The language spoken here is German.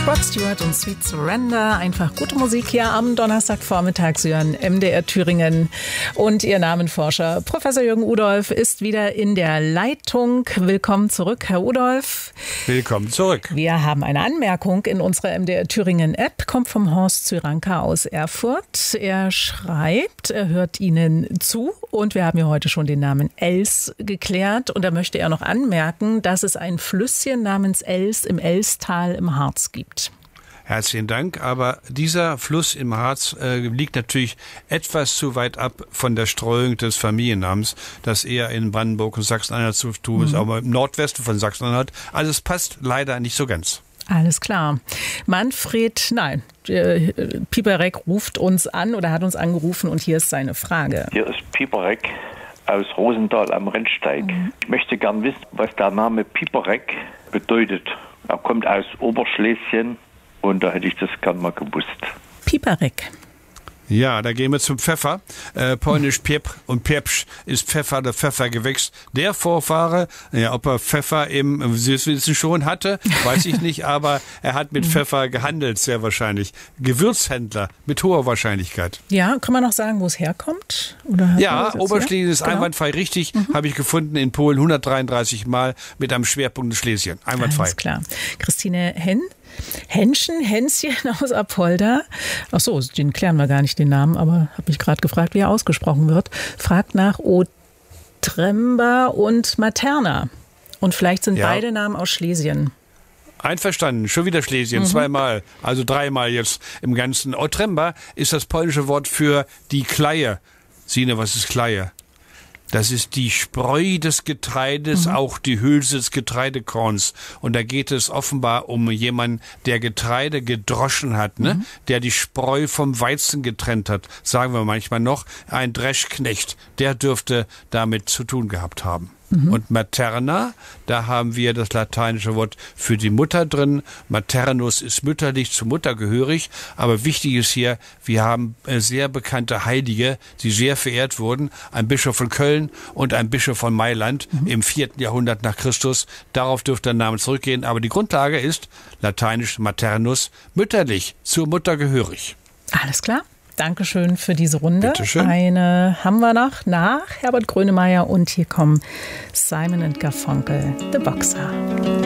Rod Stewart und Sweet Surrender. Einfach gute Musik hier am Donnerstagvormittag. Sie hören MDR Thüringen. Und Ihr Namenforscher Professor Jürgen Udolph ist wieder in der Leitung. Willkommen zurück, Herr Udolph. Willkommen zurück. Wir haben eine Anmerkung in unserer MDR Thüringen App. Kommt vom Horst Zyranka aus Erfurt. Er schreibt, er hört Ihnen zu. Und wir haben ja heute schon den Namen Els geklärt. Und da möchte er noch anmerken, dass es ein Flüsschen namens Els im Elstal im Harz gibt. Herzlichen Dank, aber dieser Fluss im Harz liegt natürlich etwas zu weit ab von der Streuung des Familiennamens, das eher in Brandenburg und Sachsen-Anhalt zu tun ist, aber im Nordwesten von Sachsen-Anhalt. Also es passt leider nicht so ganz. Alles klar. Piperek ruft uns an oder hat uns angerufen und hier ist seine Frage. Hier ist Piperek aus Rosendahl am Rennsteig. Ich möchte gern wissen, was der Name Piperek bedeutet. Er kommt aus Oberschlesien und da hätte ich das gern mal gewusst. Piperek. Ja, da gehen wir zum Pfeffer. Polnisch Piepr und Piepsch ist Pfeffer, der Pfeffergewächs. Der Vorfahre, ja, ob er Pfeffer im Süßwissen schon hatte, weiß ich nicht, aber er hat mit Pfeffer gehandelt, sehr wahrscheinlich. Gewürzhändler mit hoher Wahrscheinlichkeit. Ja, kann man noch sagen, wo es herkommt? Oder ja, Oberschlesien ist einwandfrei richtig, habe ich gefunden in Polen 133 Mal mit einem Schwerpunkt in Schlesien. Einwandfrei. Alles klar. Christine Hänschen aus Apolda. Ach so, den klären wir gar nicht, den Namen, aber habe mich gerade gefragt, wie er ausgesprochen wird. Fragt nach Otremba und Materna. Und vielleicht sind beide Namen aus Schlesien. Einverstanden, schon wieder Schlesien, zweimal, also dreimal jetzt im Ganzen. Otremba ist das polnische Wort für die Kleie. Sine, was ist Kleie? Das ist die Spreu des Getreides, auch die Hülse des Getreidekorns. Und da geht es offenbar um jemanden, der Getreide gedroschen hat, ne? Der die Spreu vom Weizen getrennt hat, sagen wir manchmal noch. Ein Dreschknecht, der dürfte damit zu tun gehabt haben. Und Materna, da haben wir das lateinische Wort für die Mutter drin. Maternus ist mütterlich, zur Mutter gehörig. Aber wichtig ist hier, wir haben sehr bekannte Heilige, die sehr verehrt wurden. Ein Bischof von Köln und ein Bischof von Mailand im 4. Jahrhundert nach Christus. Darauf dürfte der Name zurückgehen. Aber die Grundlage ist lateinisch Maternus, mütterlich, zur Mutter gehörig. Alles klar. Dankeschön für diese Runde. Bitteschön. Eine haben wir noch nach Herbert Grönemeyer und hier kommen Simon & Garfunkel, The Boxer.